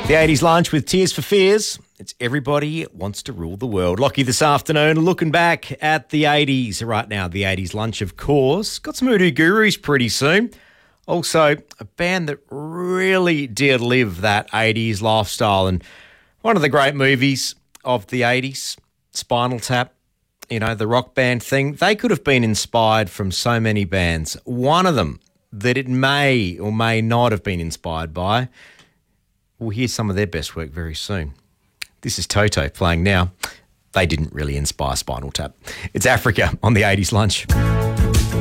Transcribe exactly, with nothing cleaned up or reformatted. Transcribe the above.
The eighties lunch with Tears for Fears. It's Everybody Wants to Rule the World. Lockie this afternoon, looking back at the eighties. Right now, the eighties lunch, of course. Got some Hoodoo Gurus pretty soon. Also, a band that really did live that eighties lifestyle. And one of the great movies of the eighties, Spinal Tap, you know, the rock band thing. They could have been inspired from so many bands. One of them that it may or may not have been inspired by. We'll hear some of their best work very soon. This is Toto playing now. They didn't really inspire Spinal Tap. It's Africa on the eighties lunch.